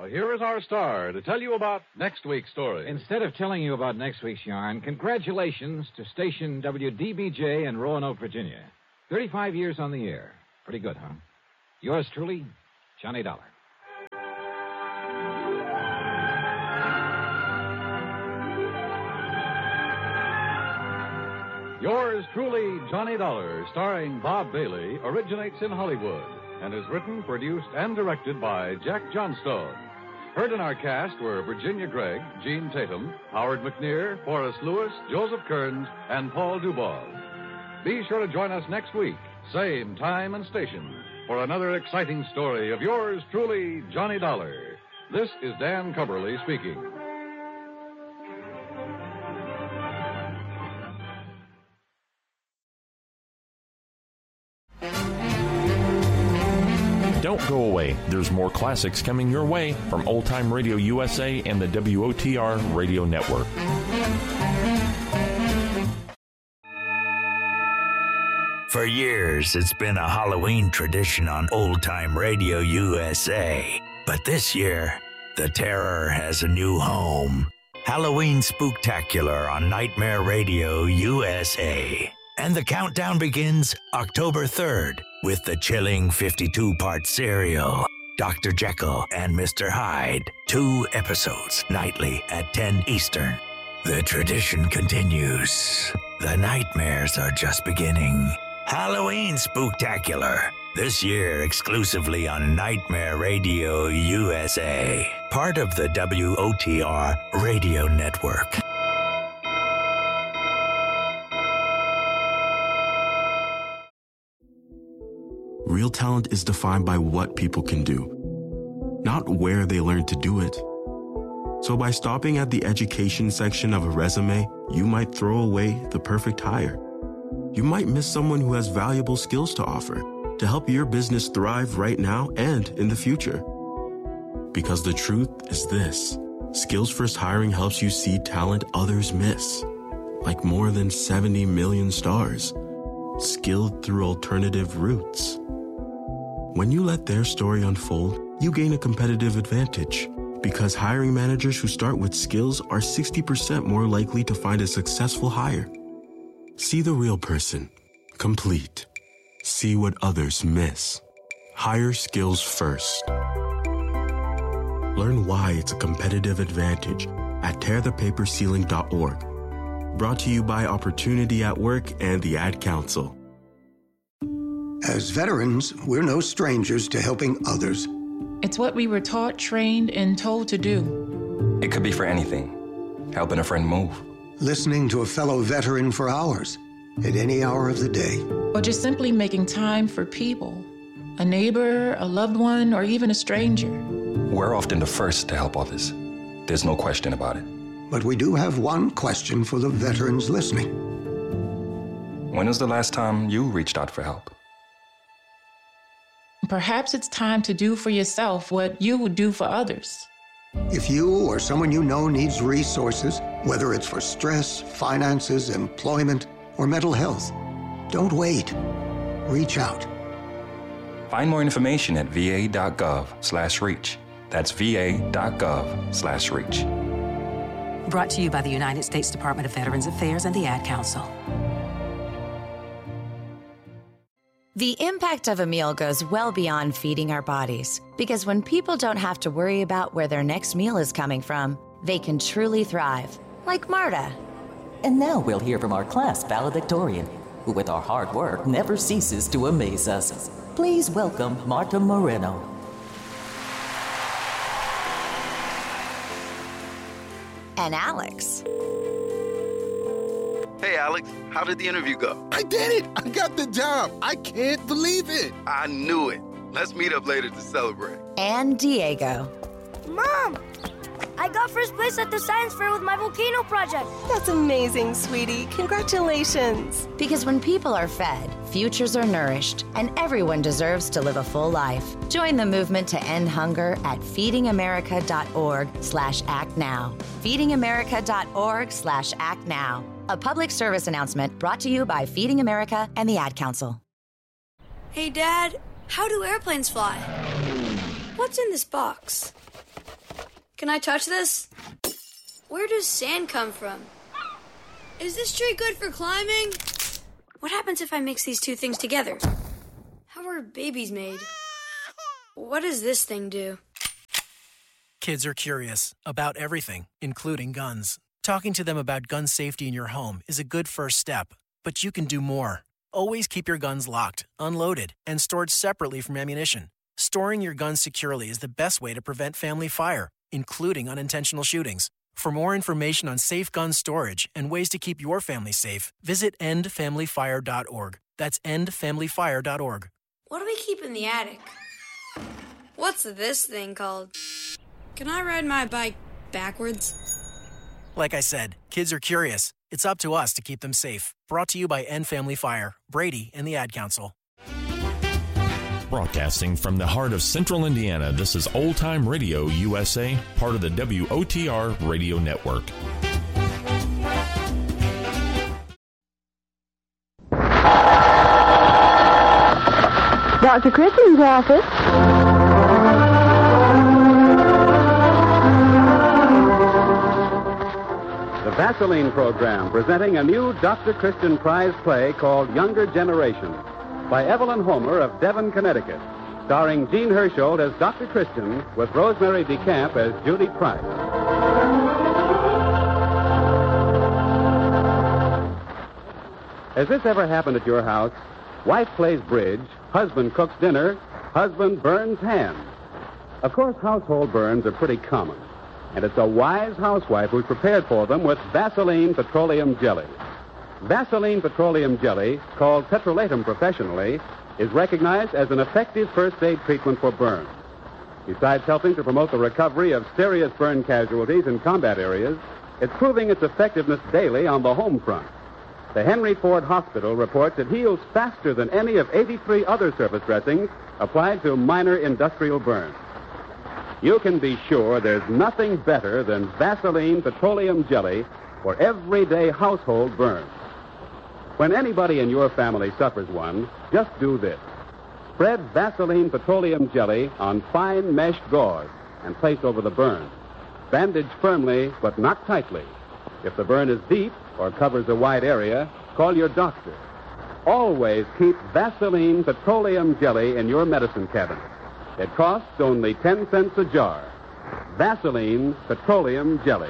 here is our star to tell you about next week's story. Instead of telling you about next week's yarn, congratulations to station WDBJ in Roanoke, Virginia. 35 years on the air. Pretty good, huh? Yours truly, Johnny Dollar. Yours truly, Johnny Dollar, starring Bob Bailey, originates in Hollywood and is written, produced, and directed by Jack Johnstone. Heard in our cast were Virginia Gregg, Gene Tatum, Howard McNear, Forrest Lewis, Joseph Kearns, and Paul Dubov. Be sure to join us next week, same time and station, for another exciting story of yours truly, Johnny Dollar. This is Dan Cubberly speaking. Don't go away. There's more classics coming your way from Old Time Radio USA and the WOTR Radio Network. For years, it's been a Halloween tradition on Old Time Radio USA. But this year, the terror has a new home. Halloween Spooktacular on Nightmare Radio USA. And the countdown begins October 3rd with the chilling 52-part serial, Dr. Jekyll and Mr. Hyde. 2 episodes nightly at 10 Eastern. The tradition continues. The nightmares are just beginning. Halloween Spooktacular. This year exclusively on Nightmare Radio USA. Part of the WOTR Radio Network. Real talent is defined by what people can do, not where they learn to do it. So by stopping at the education section of a resume, you might throw away the perfect hire. You might miss someone who has valuable skills to offer to help your business thrive right now and in the future. Because the truth is this: Skills First Hiring helps you see talent others miss, like more than 70 million stars, skilled through alternative routes. When you let their story unfold, you gain a competitive advantage, because hiring managers who start with skills are 60% more likely to find a successful hire. See the real person, complete. See what others miss. Hire skills first. Learn why it's a competitive advantage at tearthepaperceiling.org. Brought to you by Opportunity at Work and the Ad Council. As veterans, we're no strangers to helping others. It's what we were taught, trained, and told to do. It could be for anything. Helping a friend move. Listening to a fellow veteran for hours, at any hour of the day. Or just simply making time for people. A neighbor, a loved one, or even a stranger. We're often the first to help others. There's no question about it. But we do have one question for the veterans listening. When was the last time you reached out for help? Perhaps it's time to do for yourself what you would do for others. If you or someone you know needs resources, whether it's for stress, finances, employment, or mental health, don't wait. Reach out. Find more information at va.gov/reach. That's va.gov/reach. Brought to you by the United States Department of Veterans Affairs and the Ad Council. The impact of a meal goes well beyond feeding our bodies, because when people don't have to worry about where their next meal is coming from, they can truly thrive, like Marta. And now we'll hear from our class valedictorian, who with our hard work never ceases to amaze us. Please welcome Marta Moreno. And Alex. Hey, Alex, how did the interview go? I did it! I got the job! I can't believe it! I knew it. Let's meet up later to celebrate. And Diego. Mom! I got first place at the science fair with my volcano project. That's amazing, sweetie. Congratulations. Because when people are fed, futures are nourished, and everyone deserves to live a full life. Join the movement to end hunger at feedingamerica.org/actnow. feedingamerica.org/actnow. A public service announcement brought to you by Feeding America and the Ad Council. Hey, Dad, how do airplanes fly? What's in this box? Can I touch this? Where does sand come from? Is this tree good for climbing? What happens if I mix these two things together? How are babies made? What does this thing do? Kids are curious about everything, including guns. Talking to them about gun safety in your home is a good first step, but you can do more. Always keep your guns locked, unloaded, and stored separately from ammunition. Storing your guns securely is the best way to prevent family fire, including unintentional shootings. For more information on safe gun storage and ways to keep your family safe, visit endfamilyfire.org. That's endfamilyfire.org. What do we keep in the attic? What's this thing called? Can I ride my bike backwards? Like I said, kids are curious. It's up to us to keep them safe. Brought to you by End Family Fire, Brady, and the Ad Council. Broadcasting from the heart of Central Indiana, this is Old Time Radio USA, part of the WOTR Radio Network. Dr. Christian's office. The Vaseline program, presenting a new Dr. Christian prize play called Younger Generation, by Evelyn Homer of Devon, Connecticut, starring Jean Hersholt as Dr. Christian with Rosemary DeCamp as Judy Price. Has this ever happened at your house? Wife plays bridge, husband cooks dinner, husband burns hands. Of course, household burns are pretty common, and it's a wise housewife who's prepared for them with Vaseline Petroleum Jelly. Vaseline Petroleum Jelly, called Petrolatum professionally, is recognized as an effective first aid treatment for burns. Besides helping to promote the recovery of serious burn casualties in combat areas, it's proving its effectiveness daily on the home front. The Henry Ford Hospital reports it heals faster than any of 83 other surface dressings applied to minor industrial burns. You can be sure there's nothing better than Vaseline Petroleum Jelly for everyday household burns. When anybody in your family suffers one, just do this. Spread Vaseline Petroleum Jelly on fine mesh gauze and place over the burn. Bandage firmly, but not tightly. If the burn is deep or covers a wide area, call your doctor. Always keep Vaseline Petroleum Jelly in your medicine cabinet. It costs only 10 cents a jar. Vaseline Petroleum Jelly.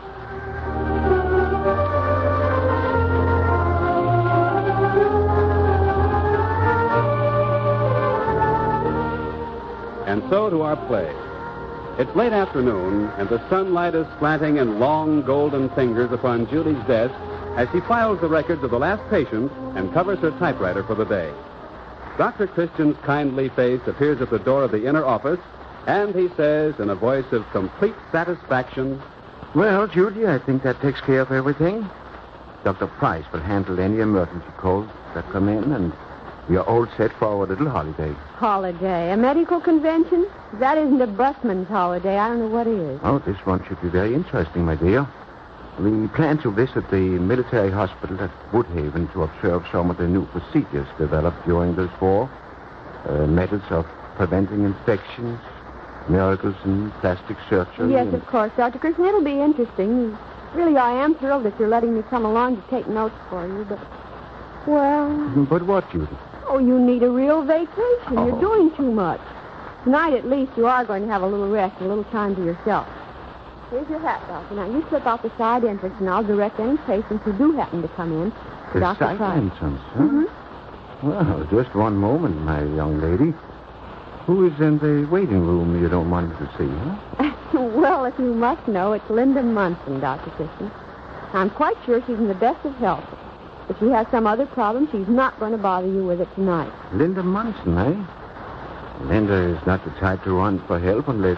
And so to our play. It's late afternoon, and the sunlight is slanting in long golden fingers upon Judy's desk as she files the records of the last patient and covers her typewriter for the day. Dr. Christian's kindly face appears at the door of the inner office, and he says in a voice of complete satisfaction, "Well, Judy, I think that takes care of everything. Dr. Price will handle any emergency calls that come in, and we are all set for our little holiday." Holiday? A medical convention? That isn't a busman's holiday. I don't know what is. Oh, this one should be very interesting, my dear. We plan to visit the military hospital at Woodhaven to observe some of the new procedures developed during this war. Methods of preventing infections, miracles in plastic surgery. Yes, of course, Dr. Christian. It'll be interesting. Really, I am thrilled that you're letting me come along to take notes for you, but... Well... But what, Judy? Oh, you need a real vacation. Oh. You're doing too much. Tonight, at least, you are going to have a little rest and a little time to yourself. Here's your hat, Doctor. Now, you slip out the side entrance, and I'll direct any patients who do happen to come in to Dr. Price. The side entrance, huh? Mm-hmm. Well, just one moment, my young lady. Who is in the waiting room you don't want me to see, huh? Well, if you must know, it's Linda Munson, Dr. Christian. I'm quite sure she's in the best of health. If she has some other problem, she's not going to bother you with it tonight. Linda Munson, eh? Linda is not the type to run for help unless,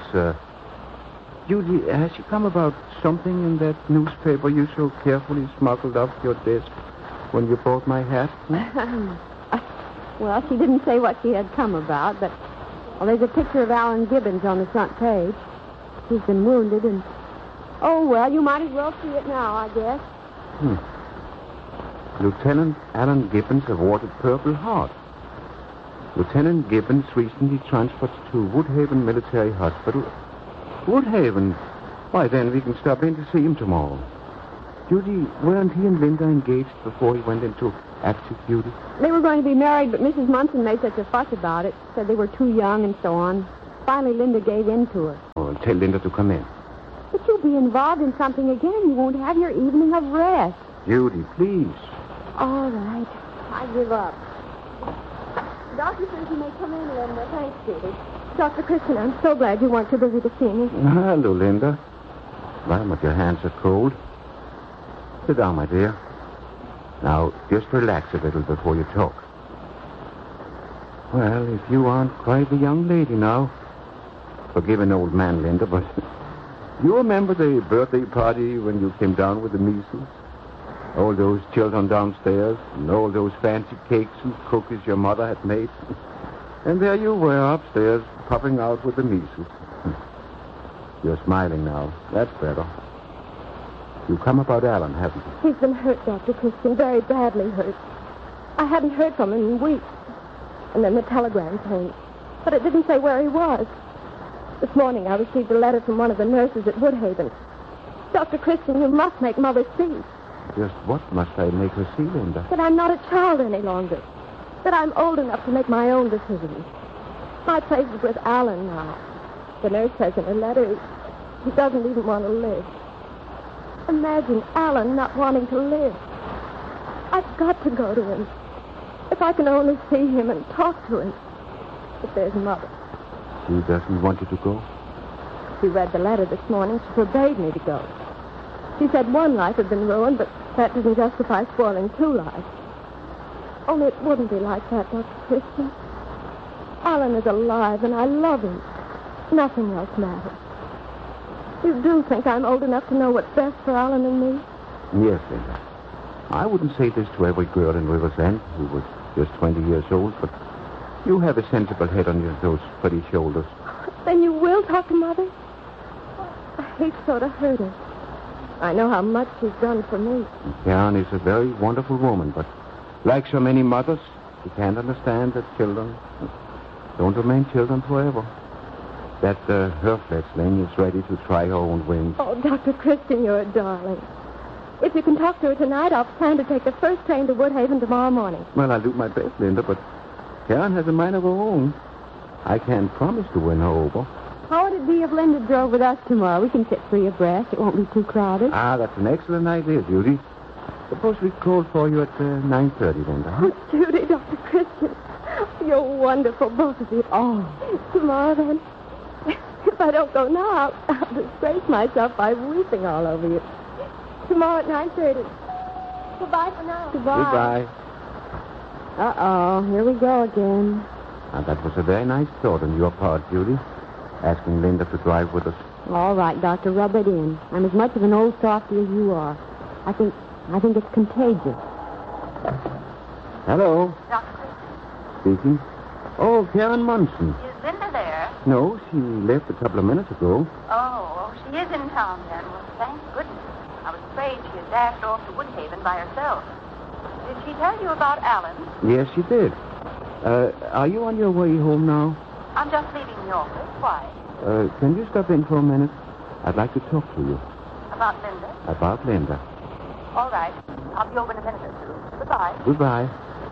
Judy, has she come about something in that newspaper you so carefully smuggled off your desk when you bought my hat? Well, she didn't say what she had come about, but... Well, there's a picture of Alan Gibbons on the front page. He's been wounded, and... Oh, well, you might as well see it now, I guess. Lieutenant Alan Gibbons awarded Purple Heart. Lieutenant Gibbons recently transferred to Woodhaven Military Hospital. Woodhaven? Why, then we can stop in to see him tomorrow. Judy, weren't he and Linda engaged before he went into active duty? They were going to be married, but Mrs. Munson made such a fuss about it. Said they were too young and so on. Finally, Linda gave in to her. Oh, tell Linda to come in. But you'll be involved in something again. You won't have your evening of rest. Judy, please. All right. I give up. Doctor says you may come in, Linda. Thanks, Judy. Dr. Kristen, I'm so glad you weren't too busy to see me. Hello, Linda. My, but your hands are cold. Sit down, my dear. Now, just relax a little before you talk. Well, if you aren't quite a young lady now, forgive an old man, Linda, but you remember the birthday party when you came down with the measles? All those children downstairs, and all those fancy cakes and cookies your mother had made. And there you were upstairs, popping out with the measles. You're smiling now. That's better. You come about Alan, haven't you? He's been hurt, Dr. Christian, very badly hurt. I hadn't heard from him in weeks. And then the telegram came. But it didn't say where he was. This morning I received a letter from one of the nurses at Woodhaven. Dr. Christian, you must make Mother see. Just what must I make her see, Linda? That I'm not a child any longer. That I'm old enough to make my own decisions. My place is with Alan now. The nurse says in her letter he doesn't even want to live. Imagine Alan not wanting to live. I've got to go to him. If I can only see him and talk to him. But there's Mother. She doesn't want you to go? She read the letter this morning. She forbade me to go. She said one life had been ruined, but that didn't justify spoiling two lives. Only it wouldn't be like that, Dr. Christian. Alan is alive, and I love him. Nothing else matters. You do think I'm old enough to know what's best for Alan and me? Yes, Linda. I wouldn't say this to every girl in Riversend who was just 20 years old, but you have a sensible head on those pretty shoulders. Then you will talk to Mother? I hate so to hurt her. I know how much she's done for me. Karen is a very wonderful woman, but like so many mothers, she can't understand that children don't remain children forever. That her fledgling is ready to try her own wings. Oh, Dr. Christian, you're a darling. If you can talk to her tonight, I'll plan to take the first train to Woodhaven tomorrow morning. Well, I'll do my best, Linda, but Karen has a mind of her own. I can't promise to win her over. How would it be if Linda drove with us tomorrow? We can sit three abreast. It won't be too crowded. Ah, that's an excellent idea, Judy. Suppose we call for you at 9:30, Linda. Huh? Oh, Judy, Dr. Christian. You're wonderful, both of you. Oh, tomorrow, then. If I don't go now, I'll disgrace myself by weeping all over you. Tomorrow at 9:30. Goodbye for now. Goodbye. Uh-oh, here we go again. Now, that was a very nice thought on your part, Judy. Asking Linda to drive with us. All right, Doctor, rub it in. I'm as much of an old softy as you are. I think it's contagious. Hello. Dr. Speaking. Oh, Karen Munson. Is Linda there? No, she left a couple of minutes ago. Oh, she is in town then. Well, thank goodness. I was afraid she had dashed off to Woodhaven by herself. Did she tell you about Alan? Yes, she did. Are you on your way home now? I'm just leaving the office. Why? Can you stop in for a minute? I'd like to talk to you. About Linda? About Linda. All right. I'll be over in a minute or two. Goodbye. Goodbye.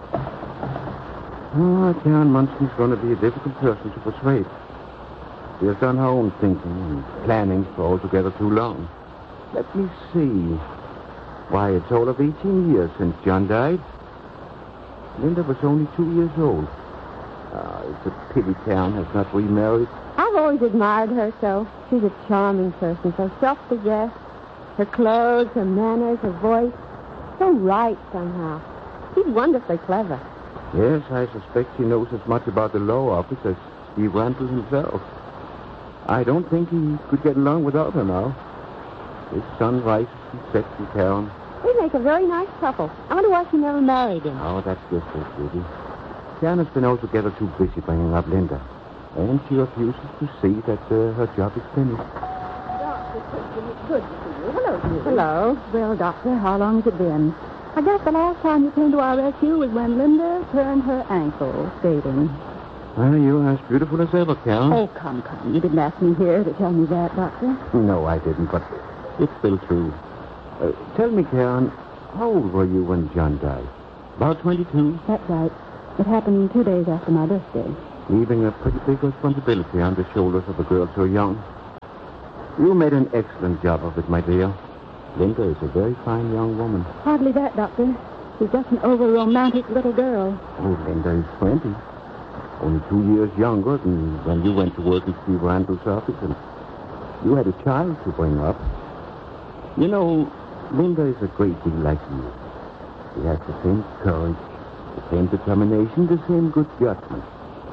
Oh, Karen Munson's going to be a difficult person to persuade. She has done her own thinking and planning for altogether too long. Let me see. Why, it's all of 18 years since John died. Linda was only 2 years old. It's a pity Karen has not remarried. I've always admired her so. She's a charming person, so self-possessed. Her clothes, her manners, her voice. So right, somehow. She's wonderfully clever. Yes, I suspect she knows as much about the law office as Steve Randall himself. I don't think he could get along without her now. His sun rises and sets in Karen. They make a very nice couple. I wonder why she never married him. Oh, that's just it, Judy. Karen has been altogether too busy bringing up Linda. And she refuses to see that her job is finished. Good to see you. Hello, Judy. Hello. Well, Doctor, how long has it been? I guess the last time you came to our rescue was when Linda turned her ankle skating. Well, you're as beautiful as ever, Karen. Oh, come. You didn't ask me here to tell me that, Doctor. No, I didn't, but it's still true. Tell me, Karen, how old were you when John died? About 22? That's right. It happened 2 days after my birthday. Leaving a pretty big responsibility on the shoulders of a girl so young. You made an excellent job of it, my dear. Linda is a very fine young woman. Hardly that, Doctor. She's just an over-romantic little girl. Oh, Linda is 20. Only 2 years younger than when you went to work in Steve Randall's office, and you had a child to bring up. You know, Linda is a great deal like you. She has the same courage, the same determination, the same good judgment.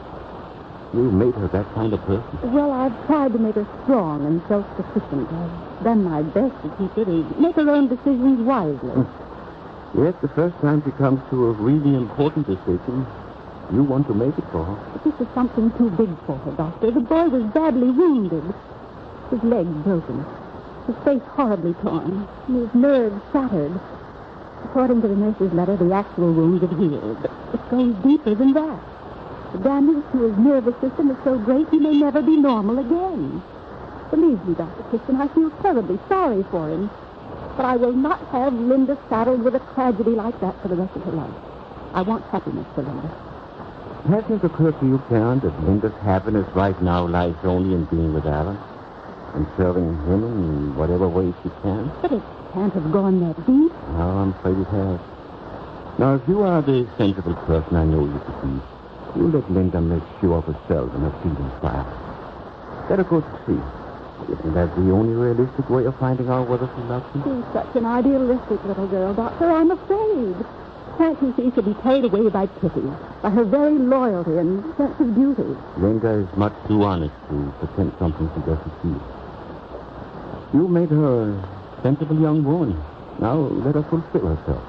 You made her that kind of person. Well, I've tried to make her strong and self-sufficient. I've done my best to keep her to make her own decisions wisely. Yes, the first time she comes to a really important decision, you want to make it for her. But this is something too big for her, Doctor. The boy was badly wounded. His leg broken. His face horribly torn. And his nerves shattered. According to the nurse's letter, the actual wounds have healed. But it goes deeper than that. The damage to his nervous system is so great he may never be normal again. Believe me, Dr. Kristen, I feel terribly sorry for him. But I will not have Linda saddled with a tragedy like that for the rest of her life. I want happiness for Linda. Hasn't it occurred to you, Karen, that Linda's happiness right now lies only in being with Alan? And serving him in whatever way she can? But it can't have gone that deep. No, I'm afraid it has. Now, if you are the sensible person I know you to be, you let Linda make sure of herself and her feelings for Alan. Let her go to sea. Isn't that the only realistic way of finding out whether she loves you? She's such an idealistic little girl, Doctor. I'm afraid. Can't you see she'll be carried away by pity, by her very loyalty and sense of duty? Linda is much too honest to pretend something she doesn't feel. You made her a sensible young woman. Now let her fulfill herself.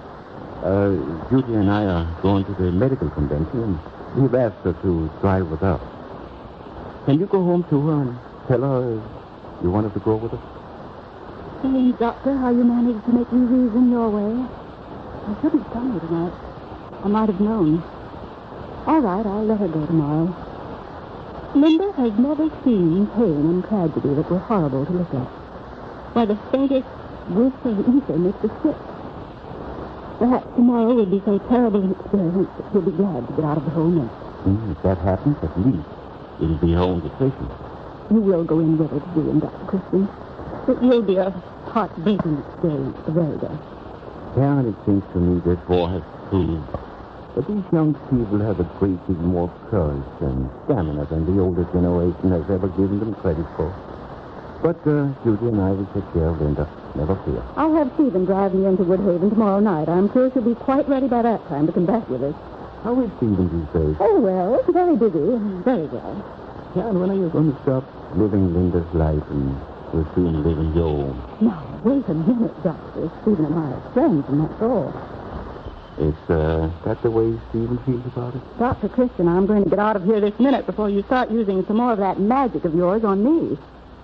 Judy and I are going to the medical convention, and we've asked her to drive with us. Can you go home to her and tell her you wanted to go with us? Strange, Doctor, how you managed to make me reason your way. I shouldn't have come here tonight. I might have known. All right, I'll let her go tomorrow. Linda has never seen pain and tragedy that were horrible to look at. Why, the faintest whiff of ether makes her sick. Perhaps tomorrow will be so terrible an experience that she'll be glad to get out of the whole mess. If that happens, at least it'll be her own decision. You will go in with her to do, Dr. Christian. It will be a heartbreaking experience, the very best. Karen, it seems to me this war has proved that these young people have a great deal more courage and stamina than the older generation has ever given them credit for. But Judy and I will take care of Linda. Never fear. I'll have Stephen drive me into Woodhaven tomorrow night. I'm sure she'll be quite ready by that time to come back with us. How is Stephen these days? Oh, well, very busy. Very well. Karen, when are you going to stop living Linda's life and resume living your own? Now, wait a minute, Doctor. Stephen and I are friends, and that's all. Is that the way Stephen feels about it? Dr. Christian, I'm going to get out of here this minute before you start using some more of that magic of yours on me.